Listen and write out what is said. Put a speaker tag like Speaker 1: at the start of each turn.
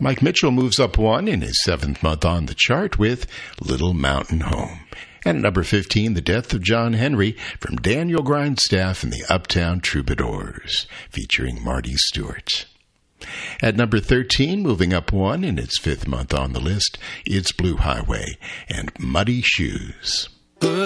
Speaker 1: Mike Mitchell moves up one in his 7th month on the chart with Little Mountain Home. And at number 15, The Death of John Henry from Daniel Grindstaff and the Uptown Troubadours, featuring Marty Stewart. At number 13, moving up one in its 5th month on the list, it's Blue Highway and Muddy Shoes.